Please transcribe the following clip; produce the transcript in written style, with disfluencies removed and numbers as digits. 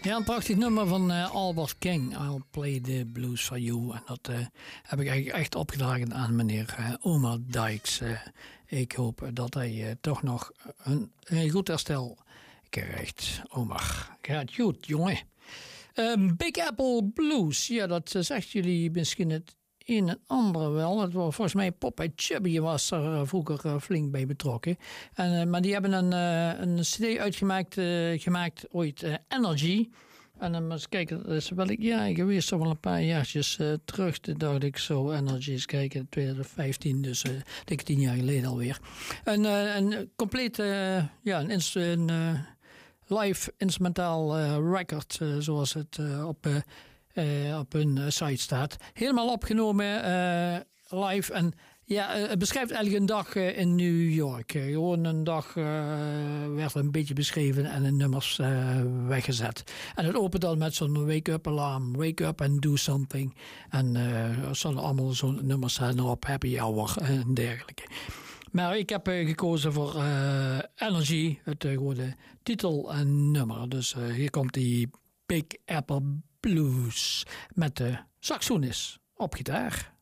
Ja, een prachtig nummer van Albert King. I'll play the blues for you. En dat heb ik eigenlijk echt opgedragen aan meneer Omar Dykes. Ik hoop dat hij toch nog een goed herstel krijgt. Omar, gaat goed, jongen. Big Apple Blues. Ja, dat zegt jullie misschien het een en ander wel. Het was volgens mij Popeye Chubby was er vroeger flink bij betrokken. Maar die hebben een cd gemaakt ooit, Energy. En dan eens kijken, dat is wel geweest al wel een paar jaartjes terug. Toen dacht ik zo, Energy eens kijken, 2015, dus dik 10 jaar geleden alweer. Een compleet, een live instrumentaal record, zoals het op hun site staat. Helemaal opgenomen live. En ja, het beschrijft eigenlijk een dag in New York. Gewoon een dag werd een beetje beschreven en de nummers weggezet. En het opent dan met zo'n wake-up alarm. Wake up and do something. En er zullen allemaal zo'n nummers zijn op happy hour en dergelijke. Maar ik heb gekozen voor Energy, het gewone titelnummer. Dus hier komt die Big Apple Blues met de saxofonist op gitaar.